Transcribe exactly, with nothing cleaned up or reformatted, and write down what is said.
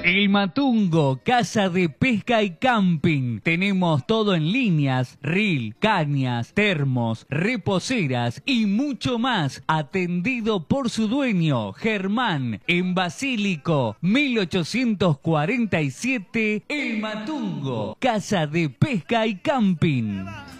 El Matungo, casa de pesca y camping. Tenemos todo en líneas, reel, cañas, termos, reposeras y mucho más. Atendido por su dueño, Germán, en Basílico, mil ochocientos cuarenta y siete. El Matungo, casa de pesca y camping.